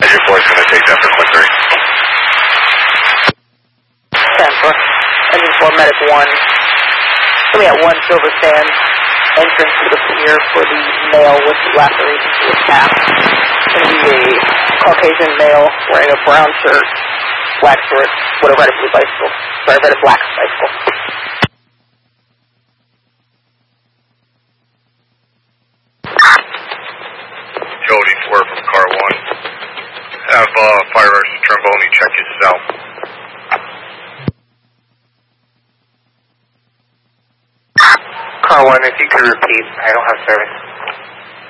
Engine 4 is going to take that for Quinn 3. 10-4. Engine 4, Medic 1. So we got 1 Silver Sand entrance to the pier for the male with laceration to his calf. It's going to be a Caucasian male wearing a brown shirt, black shorts, with a red and blue bicycle. Sorry, red and black bicycle. Jody 4 from car 1. Have Fire Sergeant Tromboni check his cell. Car 1, if you could repeat, I don't have service.